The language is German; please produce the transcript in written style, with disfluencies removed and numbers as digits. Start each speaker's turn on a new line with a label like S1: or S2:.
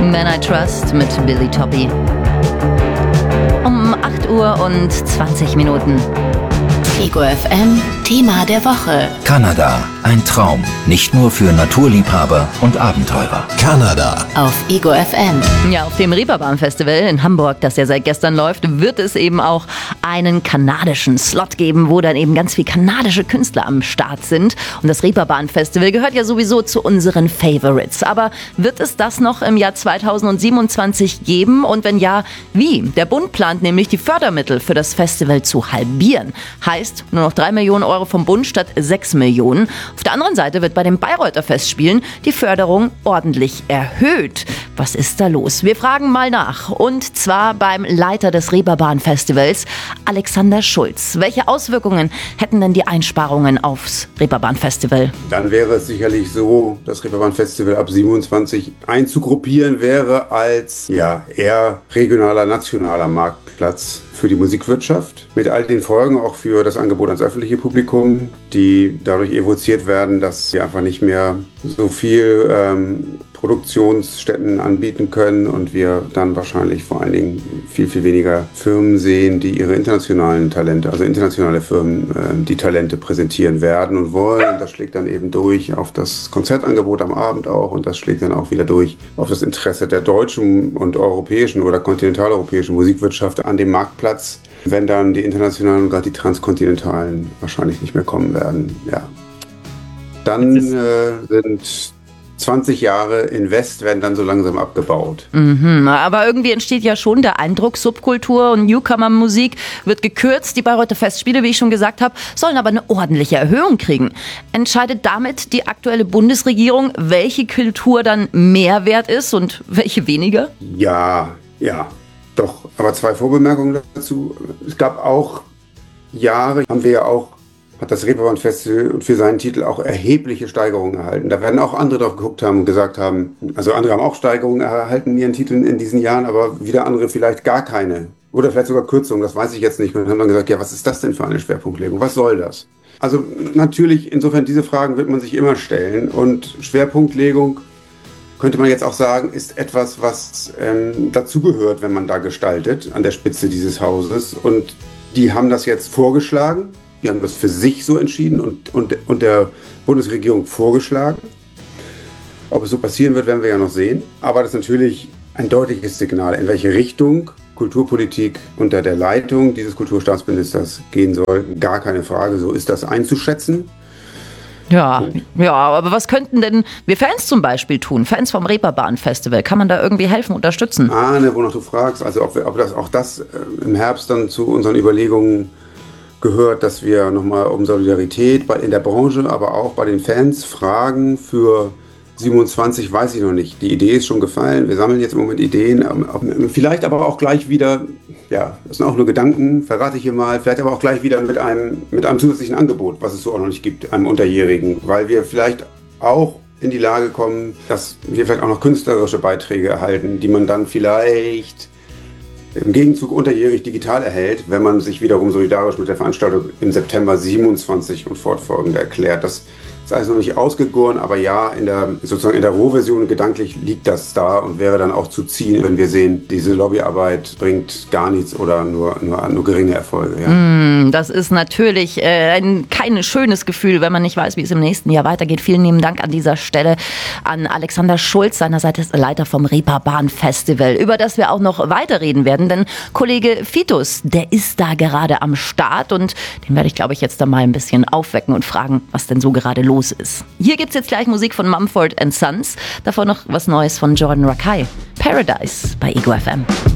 S1: Man I Trust mit Billy Toppi. Um 8 Uhr und 20 Minuten.
S2: Ego FM, Thema der Woche.
S3: Kanada, ein Traum. Nicht nur für Naturliebhaber und Abenteurer.
S4: Kanada.
S2: Auf Ego FM.
S1: Ja, auf dem Reeperbahn Festival in Hamburg, das ja seit gestern läuft, wird es eben auch einen kanadischen Slot geben, wo dann eben ganz viele kanadische Künstler am Start sind. Und das Reeperbahn Festival gehört ja sowieso zu unseren Favorites. Aber wird es das noch im Jahr 2027 geben? Und wenn ja, wie? Der Bund plant nämlich, die Fördermittel für das Festival zu halbieren. Heißt, nur noch 3 Millionen Euro vom Bund statt 6 Millionen. Auf der anderen Seite wird bei den Bayreuther Festspielen die Förderung ordentlich erhöht. Was ist da los? Wir fragen mal nach. Und zwar beim Leiter des Reeperbahn Festivals, Alexander Schulz. Welche Auswirkungen hätten denn die Einsparungen aufs Reeperbahn Festival?
S5: Dann wäre es sicherlich so, dass Reeperbahn Festival ab 27 einzugruppieren wäre als eher regionaler, nationaler Marktplatz für die Musikwirtschaft, mit all den Folgen auch für das Angebot ans öffentliche Publikum, die dadurch evoziert werden, dass wir einfach nicht mehr so viel Produktionsstätten anbieten können und wir dann wahrscheinlich vor allen Dingen viel, viel weniger Firmen sehen, die ihre internationalen Talente, also internationale Firmen, die Talente präsentieren werden und wollen. Und das schlägt dann eben durch auf das Konzertangebot am Abend auch und das schlägt dann auch wieder durch auf das Interesse der deutschen und europäischen oder kontinentaleuropäischen Musikwirtschaft an dem Marktplatz, wenn dann die internationalen und gerade die transkontinentalen wahrscheinlich nicht mehr kommen werden. Ja. Dann sind 20 Jahre Invest werden dann so langsam abgebaut.
S1: Aber irgendwie entsteht ja schon der Eindruck, Subkultur und Newcomer-Musik wird gekürzt. Die Bayreuther Festspiele, wie ich schon gesagt habe, sollen aber eine ordentliche Erhöhung kriegen. Entscheidet damit die aktuelle Bundesregierung, welche Kultur dann mehr wert ist und welche weniger?
S5: Ja, doch. Aber 2 Vorbemerkungen dazu. Es gab auch Jahre, hat das Reeperbahn Festival für seinen Titel auch erhebliche Steigerungen erhalten. Da werden auch andere drauf geguckt haben und gesagt haben, also andere haben auch Steigerungen erhalten in ihren Titeln in diesen Jahren, aber wieder andere vielleicht gar keine. Oder vielleicht sogar Kürzungen, das weiß ich jetzt nicht. Und haben dann gesagt, ja, was ist das denn für eine Schwerpunktlegung? Was soll das? Also natürlich, insofern diese Fragen wird man sich immer stellen. Und Schwerpunktlegung, könnte man jetzt auch sagen, ist etwas, was dazugehört, wenn man da gestaltet, an der Spitze dieses Hauses. Und die haben das jetzt vorgeschlagen. Die haben das für sich so entschieden und der Bundesregierung vorgeschlagen. Ob es so passieren wird, werden wir ja noch sehen. Aber das ist natürlich ein deutliches Signal, in welche Richtung Kulturpolitik unter der Leitung dieses Kulturstaatsministers gehen soll. Gar keine Frage, so ist das einzuschätzen.
S1: Ja, aber was könnten denn wir Fans zum Beispiel tun? Fans vom Reeperbahn Festival, kann man da irgendwie helfen, unterstützen?
S5: Wonach du fragst, also ob das im Herbst dann zu unseren Überlegungen gehört, dass wir nochmal um Solidarität in der Branche, aber auch bei den Fans fragen. Für 27 weiß ich noch nicht. Die Idee ist schon gefallen. Wir sammeln jetzt im Moment Ideen. Vielleicht aber auch gleich wieder, das sind auch nur Gedanken, verrate ich hier mal, vielleicht aber auch gleich wieder mit einem zusätzlichen Angebot, was es so auch noch nicht gibt, einem Unterjährigen, weil wir vielleicht auch in die Lage kommen, dass wir vielleicht auch noch künstlerische Beiträge erhalten, die man dann vielleicht im Gegenzug unterjährig digital erhält, wenn man sich wiederum solidarisch mit der Veranstaltung im September 27 und fortfolgende erklärt. Das ist alles noch nicht ausgegoren, aber in der Rohversion gedanklich liegt das da und wäre dann auch zu ziehen, wenn wir sehen, diese Lobbyarbeit bringt gar nichts oder nur geringe Erfolge. Ja.
S1: Das ist natürlich kein schönes Gefühl, wenn man nicht weiß, wie es im nächsten Jahr weitergeht. Vielen lieben Dank an dieser Stelle an Alexander Schulz, seinerseits Leiter vom Reeperbahn Festival, über das wir auch noch weiterreden werden, denn Kollege Fitus, der ist da gerade am Start und den werde ich, glaube ich, jetzt da mal ein bisschen aufwecken und fragen, was denn so gerade los ist. Hier gibt's jetzt gleich Musik von Mumford & Sons, davor noch was Neues von Jordan Rakei. Paradise bei Ego FM.